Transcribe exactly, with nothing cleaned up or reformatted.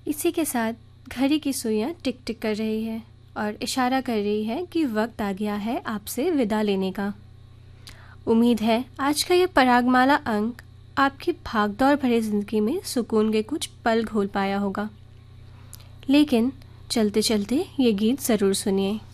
इसी के साथ घड़ी की सुइयां टिक टिक कर रही है और इशारा कर रही है कि वक्त आ गया है आपसे विदा लेने का। उम्मीद है आज का ये परागमाला अंक आपकी भागदौड़ भरी ज़िंदगी में सुकून के कुछ पल घोल पाया होगा। लेकिन चलते चलते ये गीत ज़रूर सुनिए।